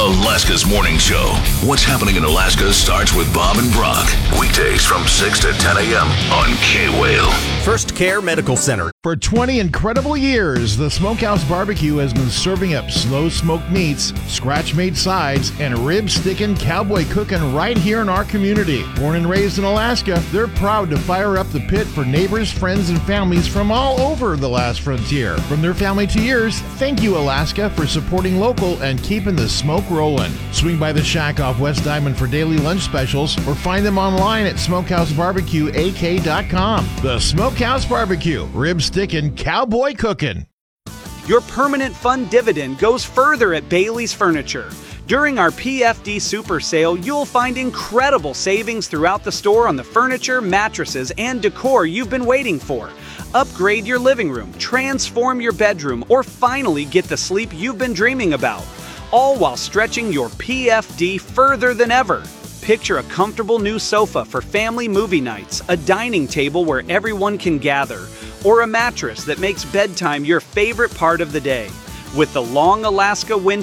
Alaska's morning show. What's happening in Alaska starts with Bob and Brock. Weekdays from 6 to 10 a.m. on K-Whale. First Care Medical Center. For 20 incredible years, the Smokehouse Barbecue has been serving up slow-smoked meats, scratch-made sides, and rib-sticking cowboy cooking right here in our community. Born and raised in Alaska, they're proud to fire up the pit for neighbors, friends, and families from all over the last frontier. From their family to yours, thank you, Alaska, for supporting local and keeping the smoke rolling. Swing by the shack off West Diamond for daily lunch specials or find them online at smokehousebarbecueak.com. The Smokehouse Barbecue, rib-sticking cowboy cooking. Your permanent fund dividend goes further at Bailey's Furniture. During our PFD Super Sale, you'll find incredible savings throughout the store on the furniture, mattresses, and decor you've been waiting for. Upgrade your living room, transform your bedroom, or finally get the sleep you've been dreaming about. All while stretching your PFD further than ever. Picture a comfortable new sofa for family movie nights, a dining table where everyone can gather, or a mattress that makes bedtime your favorite part of the day. With the long Alaska winter